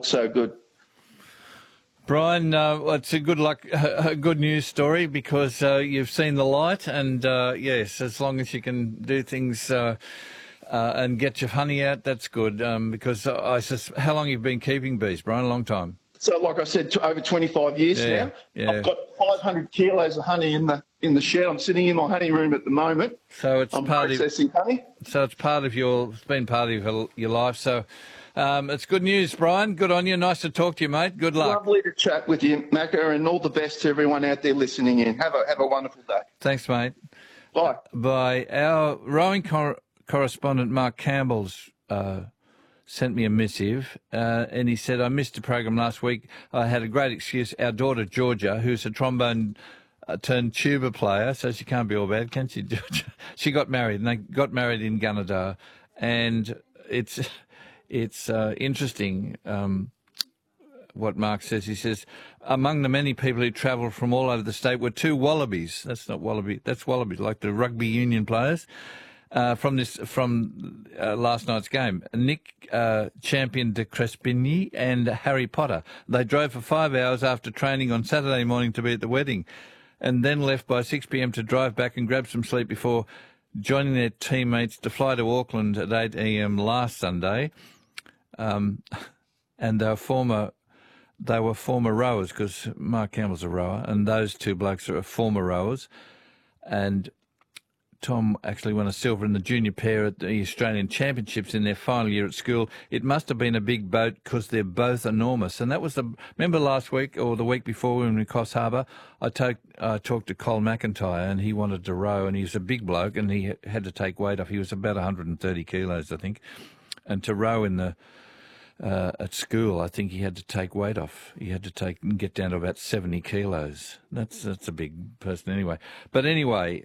so good. Brian, it's a good news story because you've seen the light, and yes, as long as you can do things and get your honey out, that's good. Because how long have you been keeping bees, Brian? A long time. So, like I said, over 25 years now. Yeah. I've got 500 kilos of honey in the shed. I'm sitting in my honey room at the moment. So I'm processing honey. So it's been part of your life. So. It's good news, Brian. Good on you. Nice to talk to you, mate. Good luck. Lovely to chat with you, Macca, and all the best to everyone out there listening in. Have a wonderful day. Thanks, mate. Bye. Bye. Our rowing correspondent, Mark Campbell's, sent me a missive, and he said, I missed the program last week. I had a great excuse. Our daughter, Georgia, who's a trombone turned tuba player, so she can't be all bad, can she, Georgia? She got married, and they got married in Gunnedah, and it's interesting what Mark says. He says, among the many people who travelled from all over the state were two wallabies. That's not wallaby. That's wallabies, like the rugby union players from last night's game. Nick Champion de Crespigny and Harry Potter. They drove for 5 hours after training on Saturday morning to be at the wedding, and then left by 6 p.m. to drive back and grab some sleep before joining their teammates to fly to Auckland at 8 a.m. last Sunday. And they were former rowers, because Mark Campbell's a rower, and those two blokes are former rowers. And Tom actually won a silver in the junior pair at the Australian Championships in their final year at school. It must have been a big boat because they're both enormous. And that was remember last week or the week before when we were in Coffs Harbour, I talked to Cole McIntyre, and he wanted to row, and he was a big bloke, and he had to take weight off. He was about 130 kilos, I think. And to row in the at school, I think he had to take weight off. He had to get down to about 70 kilos. That's a big person anyway. But anyway,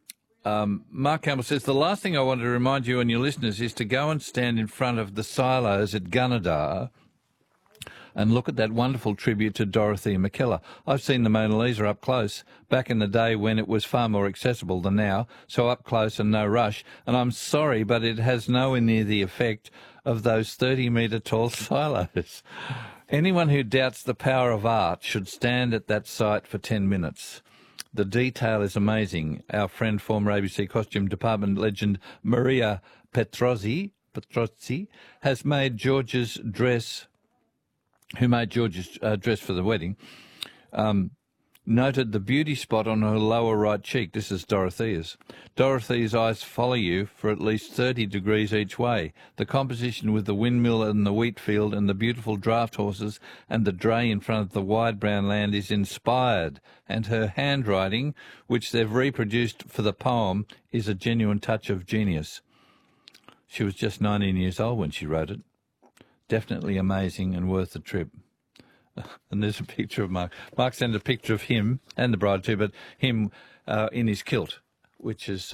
Mark Campbell says, the last thing I want to remind you and your listeners is to go and stand in front of the silos at Gunnedah and look at that wonderful tribute to Dorothea McKellar. I've seen the Mona Lisa up close back in the day when it was far more accessible than now, so up close and no rush. And I'm sorry, but it has nowhere near the effect of those 30-metre tall silos. Anyone who doubts the power of art should stand at that site for 10 minutes. The detail is amazing. Our friend, former ABC Costume Department legend Maria Petrozzi has made George's dress... who made George's dress for the wedding, noted the beauty spot on her lower right cheek. This is Dorothea's. Dorothea's eyes follow you for at least 30 degrees each way. The composition with the windmill and the wheat field and the beautiful draft horses and the dray in front of the wide brown land is inspired, and her handwriting, which they've reproduced for the poem, is a genuine touch of genius. She was just 19 years old when she wrote it. Definitely amazing and worth the trip. And there's a picture of Mark. Mark sent a picture of him and the bride too, but him in his kilt, which is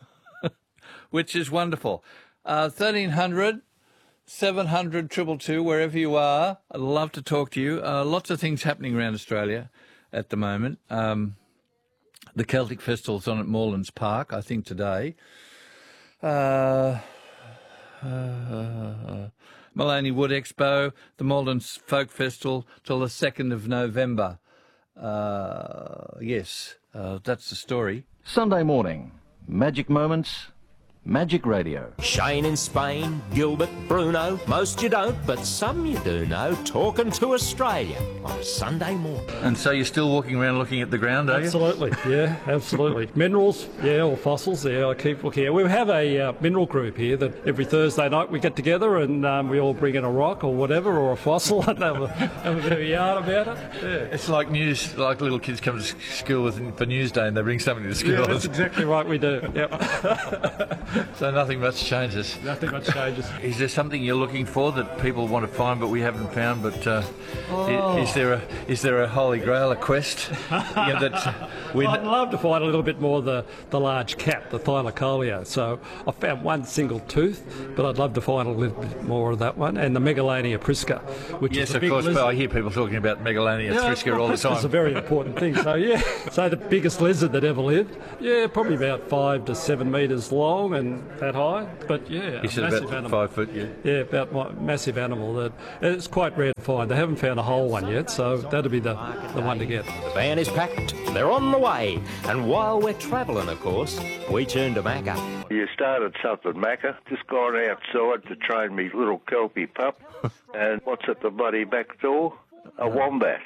wonderful. 1300 700 222, wherever you are. I'd love to talk to you. Lots of things happening around Australia at the moment. The Celtic Festival's on at Morelands Park, I think today. Maloney Wood Expo, the Morelands Folk Festival till the 2nd of November. Yes, that's the story. Sunday morning, Magic Moments, Magic Radio. Shane in Spain, Gilbert, Bruno, most you don't, but some you do know, talking to Australia on a Sunday morning. And so you're still walking around looking at the ground, are you? Absolutely, yeah, absolutely. Minerals, yeah, or fossils, yeah, I keep looking at. We have a mineral group here that every Thursday night we get together and we all bring in a rock or whatever, or a fossil, and have a bit of a yarn about it. Yeah. It's like news, like little kids come to school for Newsday and they bring something to school. Yeah, that's exactly right, we do, yep. So nothing much changes. Nothing much changes. Is there something you're looking for that people want to find but we haven't found? But is there a holy grail, a quest? I'd love to find a little bit more the large cat, the Thylacoleo. So I found one single tooth, but I'd love to find a little bit more of that one. And the Megalania prisca, which is a big lizard. But I hear people talking about Megalania prisca all the time. It's a very important thing. So yeah, so the biggest lizard that ever lived. Yeah, probably about 5 to 7 metres long and been that high, but yeah, He said massive about animal. 5 foot, yeah. Yeah, about massive animal. That it's quite rare to find. They haven't found a whole one yet, so that'll be the one to get. The van is packed, they're on the way, and while we're travelling, of course, we turn to Macca. You started something, Macca. Just gone outside to train me little kelpie pup, and what's at the bloody back door? A wombat.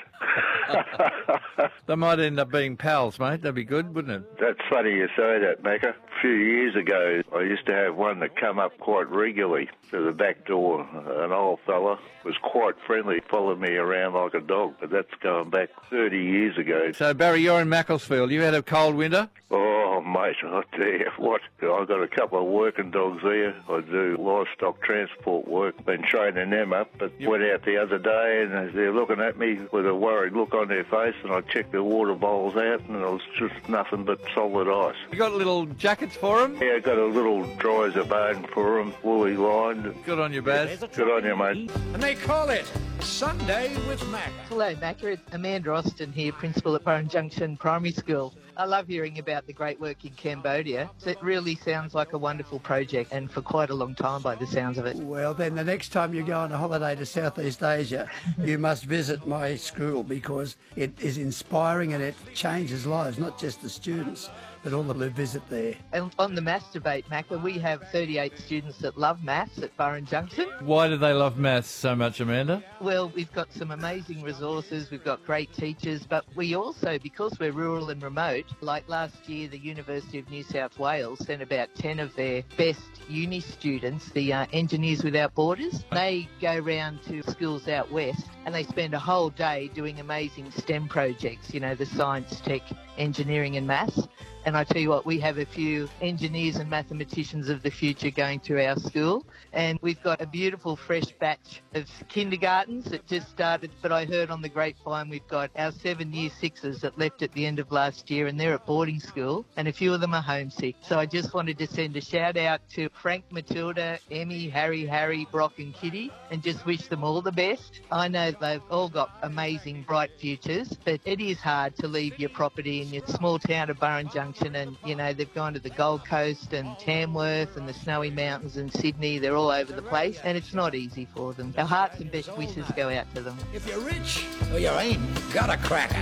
They might end up being pals, mate. That'd be good, wouldn't it? That's funny you say that, Macca. A few years ago, I used to have one that come up quite regularly to the back door. An old fella was quite friendly, followed me around like a dog, but that's going back 30 years ago. So, Barry, you're in Macclesfield. You had a cold winter? Oh, mate, I tell you what, I've got a couple of working dogs there. I do livestock transport work, been training them up, but went out the other day and they're looking at me with a worried look on their face, and I checked their water bowls out and it was just nothing but solid ice. You got little jackets for them? Yeah, got a little dry as a bone for them, woolly lined. Good on you, Baz. Good on you, mate. And they call it Sunday with Macca. Hello, Macca. It's Amanda Austin here, Principal at Burren Junction Primary School. I love hearing about the great work in Cambodia. It really sounds like a wonderful project, and for quite a long time by the sounds of it. Well, then the next time you go on a holiday to Southeast Asia, you must visit my school, because it is inspiring and it changes lives, not just the students, but all that visit there. And on the maths debate, Macca, we have 38 students that love maths at Burren Junction. Why do they love maths so much, Amanda? Well, we've got some amazing resources, we've got great teachers, but we also, because we're rural and remote, like last year, the University of New South Wales sent about 10 of their best uni students, the Engineers Without Borders. They go round to schools out west and they spend a whole day doing amazing STEM projects, you know, the science, tech, engineering and maths. And I tell you what, we have a few engineers and mathematicians of the future going through our school. And we've got a beautiful fresh batch of kindergartens that just started. But I heard on the grapevine we've got our 7 Year 6s that left at the end of last year, and they're at boarding school, and a few of them are homesick. So I just wanted to send a shout out to Frank, Matilda, Emmy, Harry, Brock and Kitty, and just wish them all the best. I know they've all got amazing, bright futures, but it is hard to leave your property in your small town of Burren Junction. And, you know, they've gone to the Gold Coast and Tamworth and the Snowy Mountains and Sydney. They're all over the place, and it's not easy for them. Our hearts and best wishes go out to them. If you're rich or you ain't got a cracker.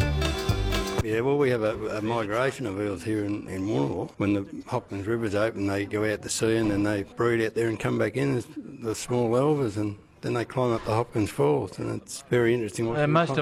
Yeah, well, we have a migration of eels here in Warrnambool. When the Hopkins River's open, they go out to sea and then they breed out there and come back in as the small elvers, and then they climb up the Hopkins Falls, and it's very interesting. They're most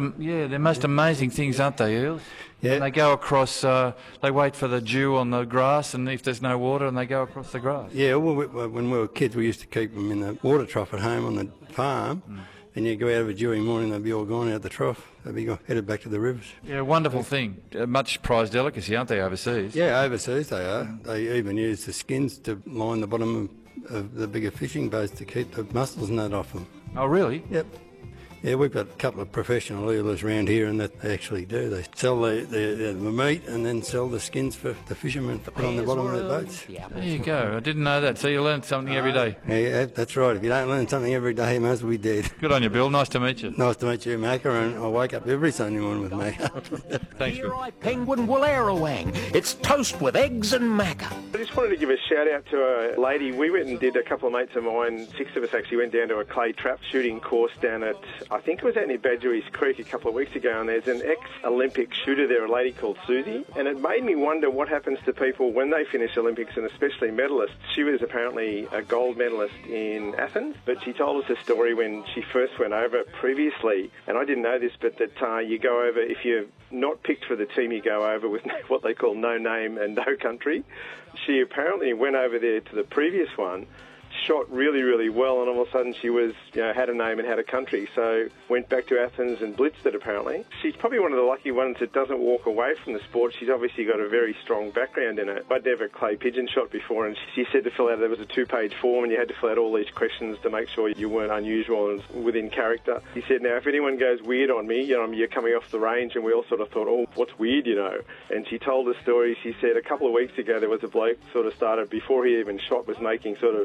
amazing things, aren't they, eels? Yeah. And they go across, they wait for the dew on the grass, and if there's no water, and they go across the grass. Yeah, well, when we were kids, we used to keep them in the water trough at home on the farm, and you go out of a dewy morning, they'd be all gone out the trough. They'd be headed back to the rivers. Yeah, wonderful thing. A much prized delicacy, aren't they, overseas? Yeah, overseas they are. They even use the skins to line the bottom of the bigger fishing boats to keep the mussels and that off them. Oh, really? Yep. Yeah, we've got a couple of professional eelers around here, and that they actually do. They sell the meat and then sell the skins for the fishermen to put on the bottom of their boats. There you go. I didn't know that. So you learn something every day. Yeah, that's right. If you don't learn something every day, you might as well be dead. Good on you, Bill. Nice to meet you. Nice to meet you, Macca, and I wake up every Sunday morning with Macca. Thanks, Bill. Penguin Woolarowang. It's toast with eggs and Macca. I just wanted to give a shout out to a lady. We went and did, a couple of mates of mine, 6 of us actually went down to a clay trap shooting course down at, I think it was out near Badgerys Creek a couple of weeks ago, and there's an ex-Olympic shooter there, a lady called Susie, and it made me wonder what happens to people when they finish Olympics, and especially medalists. She was apparently a gold medalist in Athens, but she told us a story when she first went over previously, and I didn't know this, but that you go over, if you're not picked for the team, you go over with what they call no name and no country. She apparently went over there to the previous one, shot really, really well, and all of a sudden she was, had a name and had a country, so went back to Athens and blitzed it apparently. She's probably one of the lucky ones that doesn't walk away from the sport. She's obviously got a very strong background in it. I'd never clay pigeon shot before, and she said to fill out, there was a 2-page form and you had to fill out all these questions to make sure you weren't unusual and within character. She said, now if anyone goes weird on me, you're coming off the range, and we all sort of thought, oh, what's weird, And she told a story. She said a couple of weeks ago there was a bloke sort of started, before he even shot, was making sort of unusual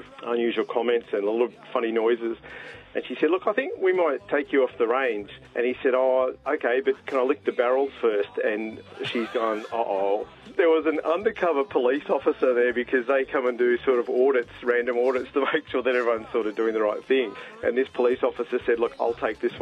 unusual comments and a lot of funny noises. And she said, look, I think we might take you off the range. And he said, oh, OK, but can I lick the barrels first? And she's gone, uh-oh. There was an undercover police officer there because they come and do sort of audits, random audits, to make sure that everyone's sort of doing the right thing. And this police officer said, look, I'll take this one.